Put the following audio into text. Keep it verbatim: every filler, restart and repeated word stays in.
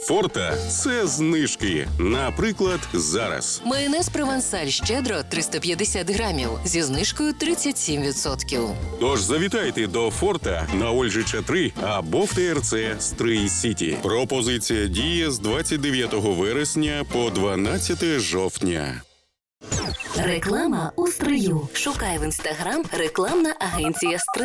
Форта – це знижки. Наприклад, зараз. Майонез «Провансаль» щедро триста п'ятдесят грамів зі знижкою тридцять сім відсотків. Тож завітайте до Форта на Ольжича три або в ТРЦ Стрий Сіті. Пропозиція діє з двадцять дев'ятого вересня по дванадцяте жовтня. Реклама у Стрию. Шукай в інстаграм рекламна агенція «Стрий».